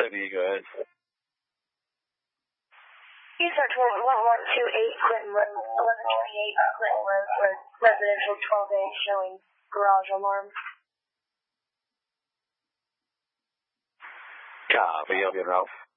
City, go ahead. Eastern 1128 Clinton Road, 1128 Clinton Road, residential 12A showing garage alarm. Copy, I'll get Ralph.